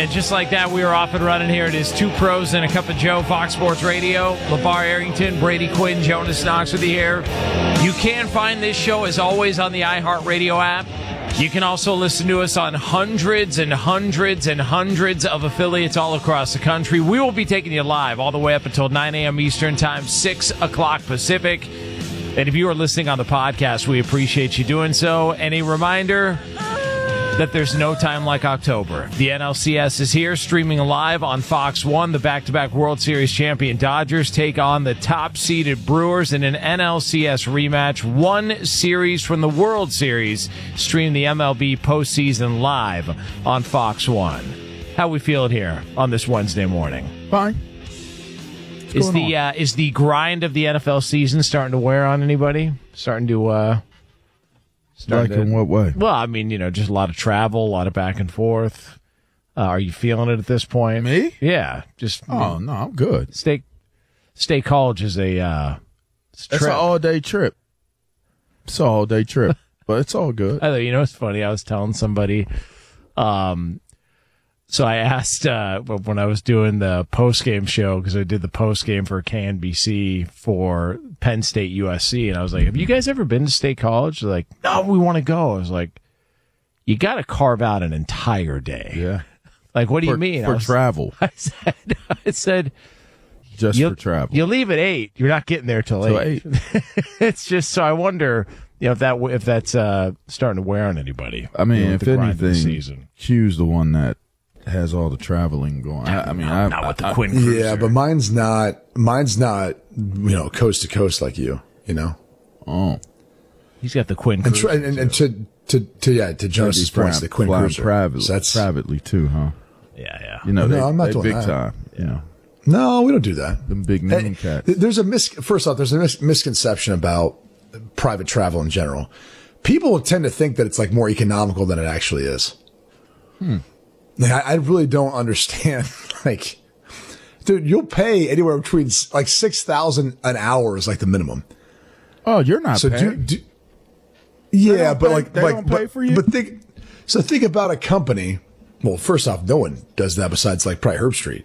And just like that, we are off and running here. It is Two Pros and a Cup of Joe, Fox Sports Radio. LeVar Arrington, Brady Quinn, Jonas Knox with you here. You can find this show, as always, on the iHeartRadio app. You can also listen to us on hundreds and hundreds and hundreds of affiliates all across the country. We will be taking you live all the way up until 9 a.m. Eastern Time, 6 o'clock Pacific. And if you are listening on the podcast, we appreciate you doing so. And a reminder that there's no time like October. The NLCS is here, streaming live on Fox 1. The back-to-back World Series champion Dodgers take on the top-seeded Brewers in an NLCS rematch. One series from the World Series. Stream the MLB postseason live on Fox 1. How we feeling here on this Wednesday morning? Fine. Is the grind of the NFL season starting to wear on anybody? In what way? Well, I mean, just a lot of travel, a lot of back and forth. Are you feeling it at this point? Me? Yeah. No, I'm good. State College is a It's an all-day trip. It's an all-day trip, but it's all good. It's funny. I was telling somebody, so I asked when I was doing the post-game show, because I did the post-game for KNBC for Penn State USC, and I was like, have you guys ever been to State College? They're like, no, we want to go. I was like, you got to carve out an entire day. Yeah. Like, what do you mean? For travel. I said, just for travel. You leave at 8. You're not getting there till 8. It's just, so I wonder, if that's starting to wear on anybody. I mean, if anything, season. Q's the one that has all the traveling going. Not with the Quinn Cruiser. Yeah, but mine's not coast to coast like you. Oh, he's got the Quinn Cruiser. And to Jonas's points, the Quinn Cruiser. Privately too, huh? Yeah. No, I'm not doing big that. time. Yeah. No, we don't do that. Them big noon cats. There's a misconception about private travel in general. People tend to think that it's like more economical than it actually is. I really don't understand. Like, dude, you'll pay anywhere between like $6,000 an hour is like the minimum. Oh, you're not paying. Yeah, but they don't pay for you. But think about a company. Well, first off, no one does that besides like probably Herb Street.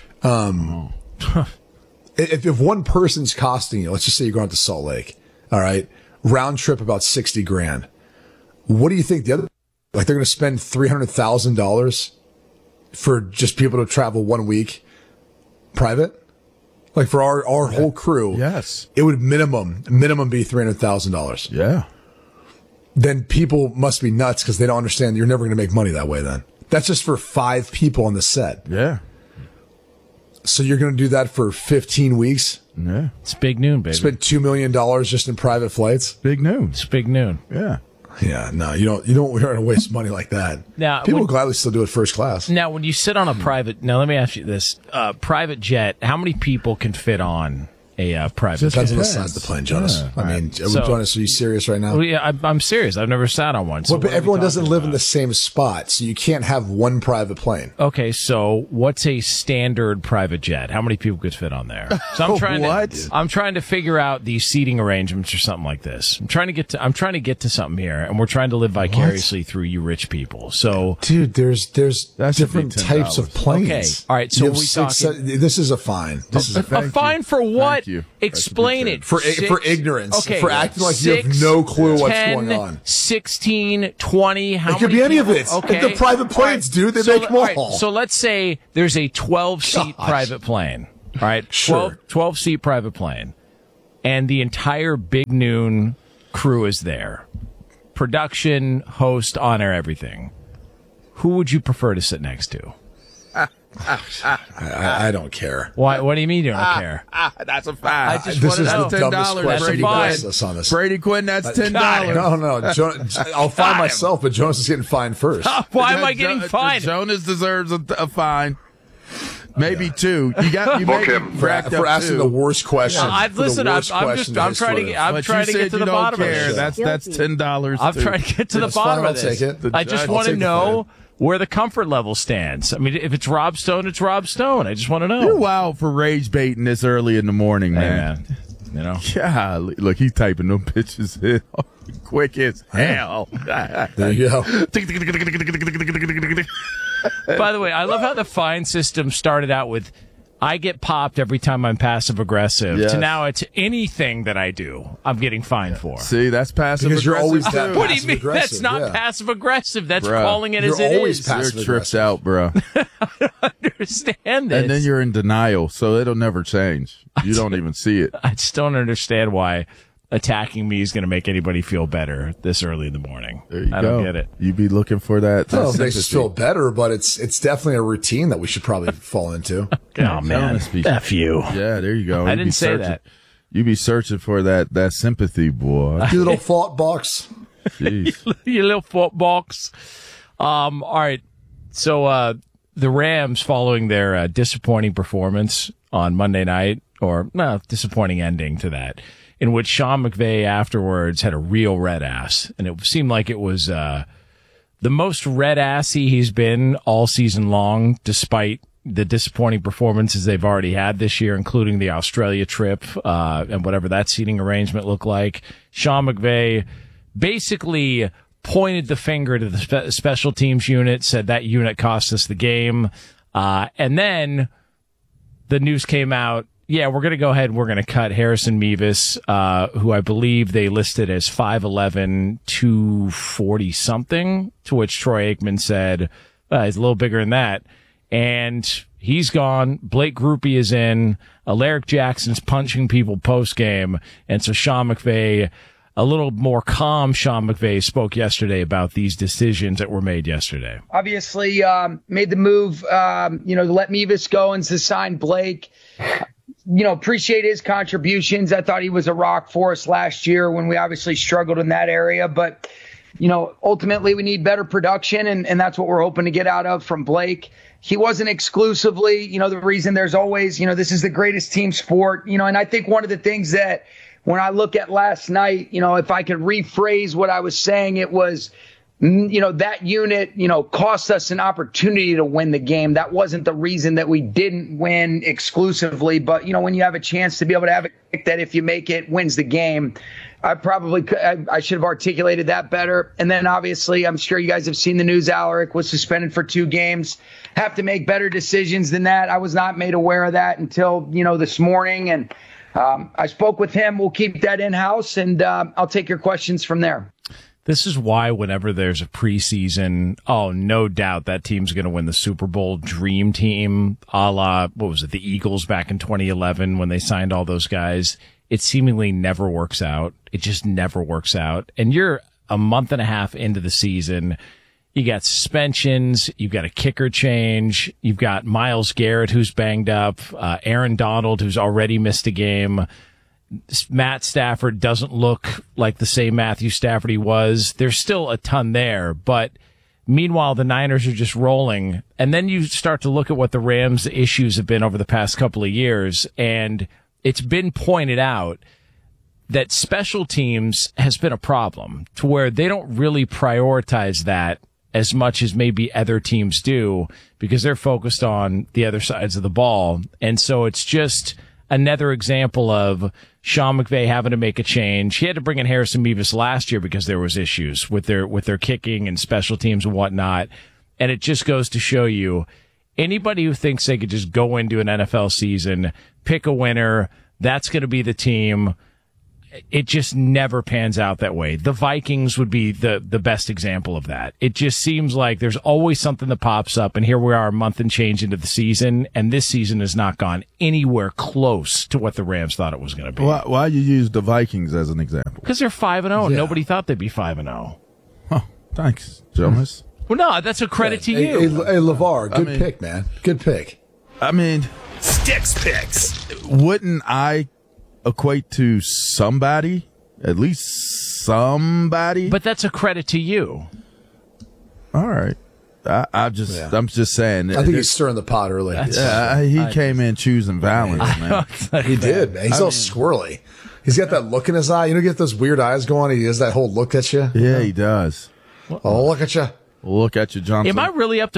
If one person's costing you, let's just say you're going to Salt Lake, all right, round trip about $60,000. What do you think the other? Like they're going to spend $300,000 for just people to travel 1 week private? Like for our whole crew, yes, it would minimum be $300,000. Yeah. Then people must be nuts because they don't understand you're never going to make money that way. Then that's just for 5 people on the set. Yeah. So you're going to do that for 15 weeks? Yeah. It's big noon, baby. Spend $2 million just in private flights? Big noon. It's big noon. Yeah. Yeah, no, you don't want to waste money like that. Now, people gladly still do it first class. Now, when you sit on a private, let me ask you this: private jet, how many people can fit on a private jet? Depends on the size of the plane, Jonas. Yeah. I mean, Jonas, are you serious right now? Well, yeah, I'm serious. I've never sat on one. So but everyone doesn't live in the same spot, so you can't have one private plane. Okay, so what's a standard private jet? How many people could fit on there? So I'm trying to figure out these seating arrangements or something like this. I'm trying to get to something here, and we're trying to live vicariously through you rich people. So, dude, there's different types of planes. Okay, all right. So this is a fine. This is a fine for what? Explain it. For ignorance. Okay. For acting like you have no clue what's going on. 16, 20, how many? It could be any of it. Okay. The private planes, dude, they make them all. Right. So let's say there's a 12-seat private plane. All right? Sure. 12-seat private plane. And the entire Big Noon crew is there. Production, host, on-air, everything. Who would you prefer to sit next to? I don't care. Why? What do you mean you don't care? That's a fact. I just want to know. $10. Brady Quinn, that's $10. No. I'll find myself, but Jonas is getting fined first. Why am I getting fined? Jonas deserves a fine. Maybe 2. You made him for asking the worst question. Listen, I'm trying to get to the bottom of it. That's $10. I'm trying to get to the bottom of this. I just want to know where the comfort level stands. I mean, if it's Rob Stone, it's Rob Stone. I just want to know. You're wild for rage baiting this early in the morning, man. You know? Yeah, look, he's typing them pitches in quick as hell. There you go. By the way, I love how the fine system started out with, I get popped every time I'm passive-aggressive, Yes. to now it's anything that I do, I'm getting fined for. See, that's passive Because you're always aggressive, that too. What do you mean? passive-aggressive, That's not yeah. passive-aggressive. That's Bruh. calling it as You're it always is. passive- You're tripped out, bro. Understand this. And then you're in denial, so it'll never change. You don't even see it. I just don't understand why attacking me is going to make anybody feel better this early in the morning. There you I go. don't get it. You be looking for that. Well, it makes us sympathy. feel better, but it's definitely a routine that we should probably fall into. Oh, man. F you. Yeah, there you go. I You didn't be say searching- that. You be searching for that sympathy, boy. You little thought box. Jeez. You little footbox. All right. So the Rams, following their disappointing performance on Monday night, or disappointing ending to that, in which Sean McVay afterwards had a real red ass, and it seemed like it was the most red assy he's been all season long, despite the disappointing performances they've already had this year, including the Australia trip and whatever that seating arrangement looked like. Sean McVay basically pointed the finger to the special teams unit, said that unit cost us the game. And then the news came out, yeah, we're going to go ahead and we're going to cut Harrison Mevis, who I believe they listed as 5'11", 240 something, to which Troy Aikman said, he's a little bigger than that. And he's gone. Blake Grupe is in. Alaric Jackson's punching people post-game. And so Sean McVay, a little more calm Sean McVay, spoke yesterday about these decisions that were made yesterday. Obviously, made the move, to let Mevis go and to sign Blake. Appreciate his contributions. I thought he was a rock for us last year when we obviously struggled in that area. But, ultimately we need better production, and that's what we're hoping to get out of from Blake. He wasn't exclusively, the reason. There's always, this is the greatest team sport, and I think one of the things that when I look at last night, if I could rephrase what I was saying, it was, that unit, cost us an opportunity to win the game. That wasn't the reason that we didn't win exclusively. But, when you have a chance to be able to have it that if you make it, wins the game, I should have articulated that better. And then obviously, I'm sure you guys have seen the news. Alaric was suspended for 2 games. Have to make better decisions than that. I was not made aware of that until, this morning. And I spoke with him. We'll keep that in-house, and I'll take your questions from there. This is why whenever there's a preseason, no doubt that team's going to win the Super Bowl dream team, a la, the Eagles back in 2011 when they signed all those guys. It seemingly never works out. It just never works out. And you're a month and a half into the season. You got suspensions. You've got a kicker change. You've got Myles Garrett, who's banged up. Aaron Donald, who's already missed a game. Matt Stafford doesn't look like the same Matthew Stafford he was. There's still a ton there, but meanwhile, the Niners are just rolling. And then you start to look at what the Rams' issues have been over the past couple of years, and it's been pointed out that special teams has been a problem to where they don't really prioritize that as much as maybe other teams do because they're focused on the other sides of the ball. And so it's just another example of Sean McVay having to make a change. He had to bring in Harrison Mevis last year because there was issues with their kicking and special teams and whatnot. And it just goes to show you, anybody who thinks they could just go into an NFL season, pick a winner, that's going to be the team, it just never pans out that way. The Vikings would be the best example of that. It just seems like there's always something that pops up, and here we are a month and change into the season, and this season has not gone anywhere close to what the Rams thought it was going to be. Why you use the Vikings as an example? Because they're 5-0, and nobody thought they'd be 5-0. Oh, thanks, Jonas. Well, no, that's a credit to you. Hey, LeVar, good pick, man. Good pick. I mean, Sticks Picks. Wouldn't I equate to somebody? At least somebody? But that's a credit to you. All right. I'm just saying. I think he's stirring the pot early. He came in choosing violence, man. He did, man. He's all squirrely. He's got that look in his eye. You know, get those weird eyes going. He has that whole look at you. Yeah, he does. Oh, look at you. Look at you, Johnson. Am I really up to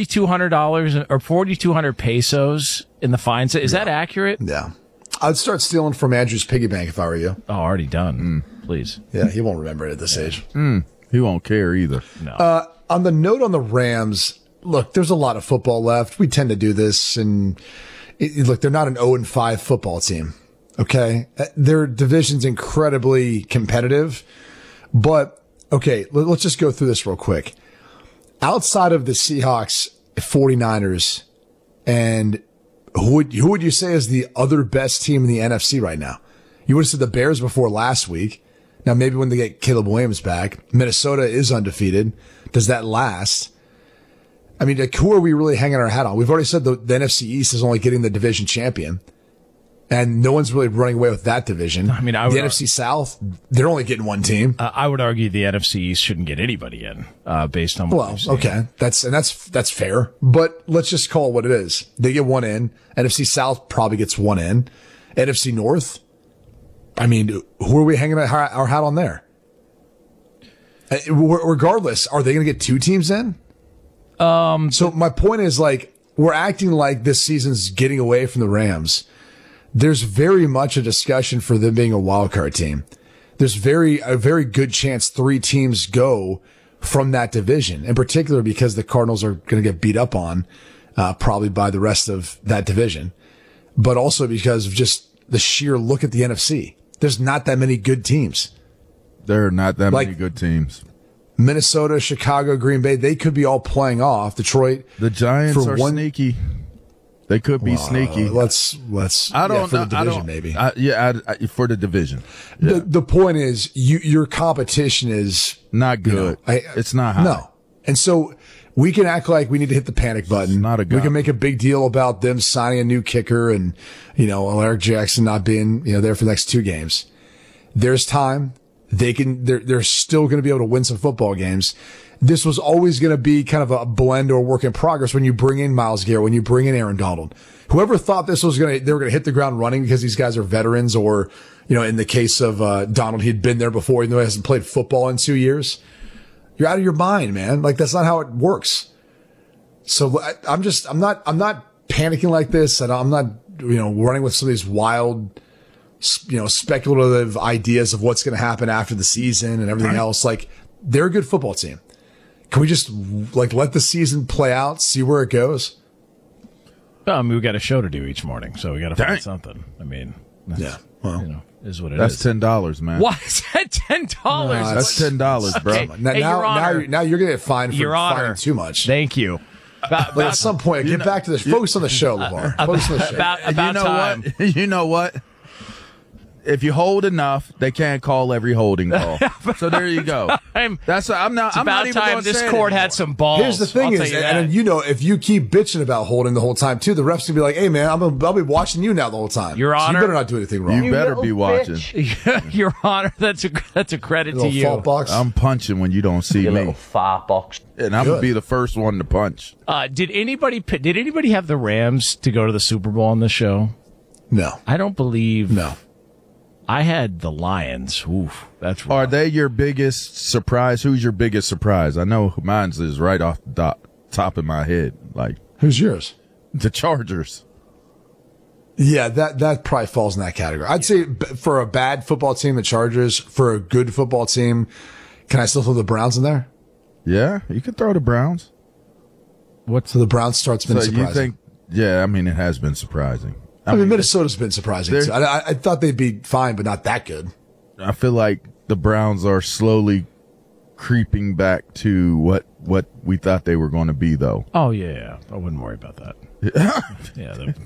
$4,200 or 4,200 pesos in the fines? Is that accurate? Yeah. I'd start stealing from Andrew's piggy bank if I were you. Oh, already done. Please. Yeah, he won't remember it at this age. He won't care either. No. On the note on the Rams, look, there's a lot of football left. We tend to do this, and look, they're not an 0-5 football team. Okay, their division's incredibly competitive, but okay, let's just go through this real quick. Outside of the Seahawks, 49ers, and who would you say is the other best team in the NFC right now? You would have said the Bears before last week. Now, maybe when they get Caleb Williams back, Minnesota is undefeated. Does that last? I mean, like, who are we really hanging our hat on? We've already said the NFC East is only getting the division champion, and no one's really running away with that division. I mean, the NFC South, they're only getting one team. I would argue the NFC East shouldn't get anybody in, based on what we've seen. Okay, that's fair. But let's just call it what it is. They get one in. NFC South probably gets one in. NFC North, I mean, who are we hanging our hat on there? Regardless, are they going to get two teams in? So my point is, like, we're acting like this season's getting away from the Rams. There's very much a discussion for them being a wild card team. There's a very good chance 3 teams go from that division, in particular because the Cardinals are going to get beat up on, probably by the rest of that division, but also because of just the sheer look at the NFC. There's not that many good teams. There are not that many good teams. Minnesota, Chicago, Green Bay, they could be all playing off. Detroit. The Giants are sneaky. They could be sneaky. Let's. I don't for know. the division, maybe. For the division. Yeah. The point is, your competition is not good. It's not high. No, and so we can act like we need to hit the panic button. Not a. We can make a big deal about them signing a new kicker and Eric Jackson not being there for the next 2 games. There's time. They're still going to be able to win some football games. This was always going to be kind of a blend or work in progress when you bring in Myles Garrett, when you bring in Aaron Donald. Whoever thought they were going to hit the ground running because these guys are veterans, or, in the case of Donald, he'd been there before, even though he hasn't played football in 2 years. You're out of your mind, man. Like, that's not how it works. So I'm not panicking like this, and I'm not, running with some of these wild, speculative ideas of what's going to happen after the season and everything else. Like, they're a good football team. Can we just let the season play out, see where it goes? We got a show to do each morning, so we got to find something. I mean, is what it is. That's $10, man. Why is that $10? No, that's $10, bro. Okay. Now you're going to get fined for firing too much. Thank you. At some point, get back to this. Focus on the show, LeVar. Focus on the show. About time. You know what? If you hold enough, they can't call every holding call. So there you go. I'm not even going to say this court had some balls. Here's the thing if you keep bitching about holding the whole time too, the refs will be like, "Hey man, I'll be watching you now the whole time. Your Honor, so you better not do anything wrong. You better be watching. Your Honor, that's a credit to you. Fault box. I'm punching when you don't see me. Little fart box. And I'm gonna be the first one to punch. Did anybody have the Rams to go to the Super Bowl on the show? No, I don't believe. No. I had the Lions. Oof, that's rough. Are they your biggest surprise? Who's your biggest surprise? I know mine's is right off the top of my head. Like, who's yours? The Chargers. Yeah, that probably falls in that category. I'd say for a bad football team, the Chargers. For a good football team, can I still throw the Browns in there? Yeah, you could throw the Browns. So the Browns start's been surprising. You think? Yeah, I mean it has been surprising. I mean, Minnesota's been surprising too. I thought they'd be fine, but not that good. I feel like the Browns are slowly creeping back to what we thought they were going to be, though. Oh yeah, I wouldn't worry about that.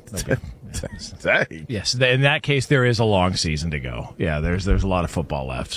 Dang. Yes, in that case, there is a long season to go. Yeah, there's a lot of football left.